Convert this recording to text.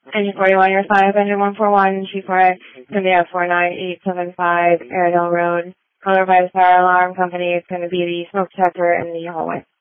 Engine 41, you're 5, engine 141, G4A, it's going to be at 49875 Airedale Road. Color by the fire alarm company, it's going to be the smoke detector in the hallway.